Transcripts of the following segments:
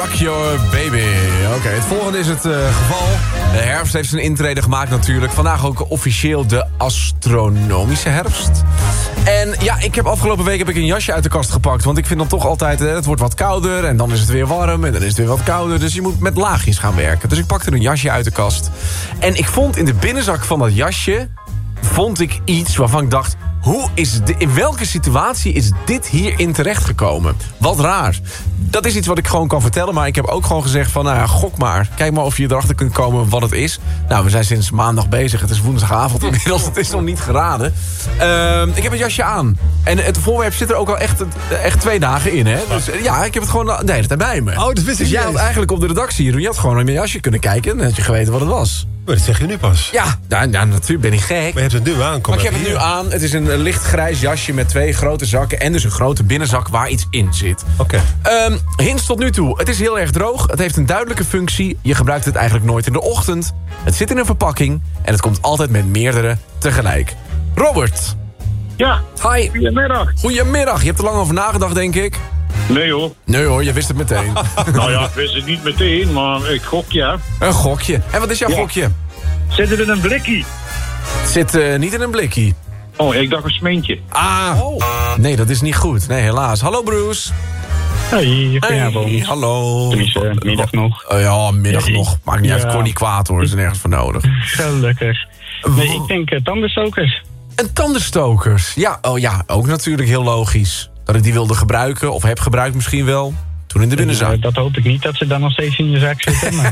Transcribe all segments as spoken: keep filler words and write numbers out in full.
Rock Your Baby. Oké, okay, het volgende is het uh, geval. De herfst heeft zijn intrede gemaakt natuurlijk. Vandaag ook officieel de astronomische herfst. En ja, ik heb afgelopen week heb ik een jasje uit de kast gepakt. Want ik vind dan toch altijd, hè, het wordt wat kouder. En dan is het weer warm en dan is het weer wat kouder. Dus je moet met laagjes gaan werken. Dus ik pakte een jasje uit de kast. En ik vond in de binnenzak van dat jasje... vond ik iets waarvan ik dacht... Hoe is dit, in welke situatie is dit hierin terechtgekomen? Wat raar. Dat is iets wat ik gewoon kan vertellen. Maar ik heb ook gewoon gezegd van, nou ja, gok maar. Kijk maar of je erachter kunt komen wat het is. Nou, we zijn sinds maandag bezig. Het is woensdagavond inmiddels. Het is nog niet geraden. Uh, ik heb het jasje aan. En het voorwerp zit er ook al echt, echt twee dagen in, hè? Dus ja, ik heb het gewoon de hele tijd bij me. Oh, dat wist ik dus jij had eigenlijk op de redactie... je had gewoon in mijn jasje kunnen kijken... en dan had je geweten wat het was. Maar dat zeg je nu pas. Ja, nou, nou natuurlijk ben ik gek. Maar je hebt het nu aan. Maar ik heb het nu aan. Het is een lichtgrijs jasje met twee grote zakken... en dus een grote binnenzak waar iets in zit. Oké. Okay. Um, hints tot nu toe. Het is heel erg droog. Het heeft een duidelijke functie. Je gebruikt het eigenlijk nooit in de ochtend. Het zit in een verpakking. En het komt altijd met meerdere tegelijk. Robert. Ja. Hi. Goedemiddag. Goedemiddag. Je hebt er lang over nagedacht, denk ik. Nee hoor. Nee hoor, je wist het meteen. Nou ja, ik wist het niet meteen, maar ik gok ja. Een gokje. En wat is jouw ja. gokje? Zit het in een blikkie? Het zit uh, niet in een blikkie. Oh, ik dacht een smeentje. Ah, oh. Nee, dat is niet goed. Nee, helaas. Hallo Bruce. Hey, goedenavond. Hey, hallo. Tenminste, middag nog. Uh, ja, middag hey. nog. Maakt niet ja. uit, ik word niet kwaad hoor. Er is nergens voor nodig. Gelukkig. Nee, ik denk uh, tandenstokers. En tandenstokers. Ja, oh ja, ook natuurlijk heel logisch. Dat ik die wilde gebruiken, of heb gebruikt misschien wel. Toen in de binnenzak. Uh, dat hoop ik niet, dat ze dan nog steeds in je zak zitten. Maar...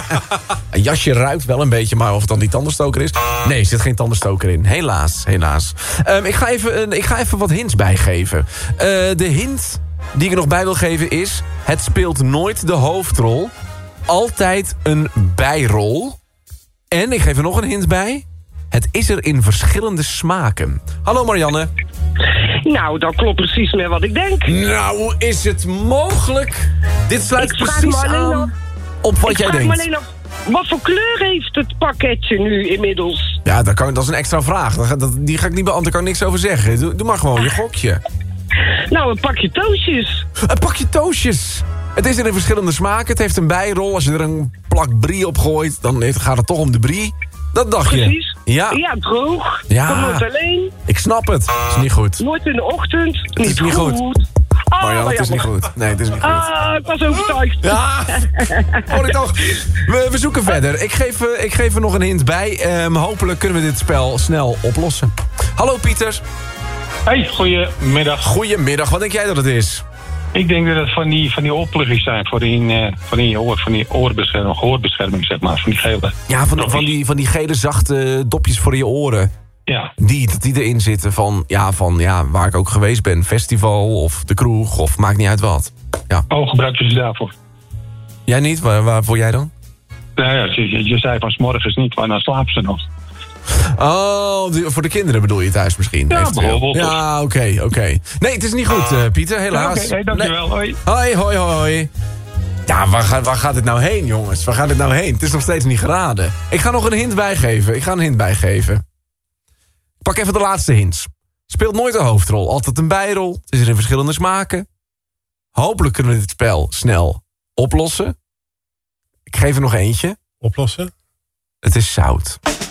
Een jasje ruikt wel een beetje, maar of het dan die tandenstoker is... Nee, er zit geen tandenstoker in. Helaas, helaas. Um, ik, ga even, uh, ik ga even wat hints bijgeven. Uh, de hint die ik er nog bij wil geven is... Het speelt nooit de hoofdrol. Altijd een bijrol. En ik geef er nog een hint bij. Het is er in verschillende smaken. Hallo Marianne. Nou, dat klopt precies met wat ik denk. Nou, is het mogelijk? Dit sluit ik precies aan af, op wat ik jij vraag denkt. Me alleen af, wat voor kleur heeft het pakketje nu inmiddels? Ja, dat, kan, dat is een extra vraag. Dat, dat, die ga ik niet beantwoorden, daar kan ik niks over zeggen. Doe, doe maar gewoon je gokje. Nou, een pakje toastjes. Een pakje toastjes. Het is er in verschillende smaken. Het heeft een bijrol. Als je er een plak brie op gooit, dan gaat het toch om de brie. Dat dacht je. Precies. Ja. Ja, droog. Ja. Kom nooit alleen. Ik snap het. Het is niet goed. Nooit in de ochtend. Het niet is niet goed. goed. Ah, Marjan, het is niet goed. Nee, het is niet goed. Ah, ik was overtuigd. Ja, hoor ik toch. We, we zoeken verder. Ik geef, uh, ik geef er nog een hint bij. Um, hopelijk kunnen we dit spel snel oplossen. Hallo Pieter. Hey, goedemiddag. Goedemiddag, wat denk jij dat het is? Ik denk dat het van die, van die oorpluggers zijn, voor die, uh, van die, oor, van die oorbescherming, hoorbescherming, zeg maar, van die gele. Ja, van, van, die, van die gele zachte dopjes voor je oren. Ja. Die, die erin zitten van, ja, van ja, waar ik ook geweest ben. Festival of de kroeg of maakt niet uit wat. Ja. Oh, gebruik je ze daarvoor? Jij niet? Waar, waarvoor jij dan? Nou ja, je, je zei van 's morgens niet, maar dan slapen ze nog. Oh, die, voor de kinderen bedoel je thuis misschien? Ja, eventueel. bijvoorbeeld. Ja, oké, okay, oké. Okay. Nee, het is niet goed, uh, Pieter, helaas. Ja, oké, okay, dankjewel. Nee. Hoi. Hoi, hoi, hoi. Ja, waar, gaat, waar gaat het nou heen, jongens? Waar gaat het nou heen? Het is nog steeds niet geraden. Ik ga nog een hint bijgeven. Ik ga een hint bijgeven. Ik pak even de laatste hints. Speelt nooit een hoofdrol, altijd een bijrol. Het is er in verschillende smaken. Hopelijk kunnen we dit spel snel oplossen. Ik geef er nog eentje. Oplossen? Het is zout.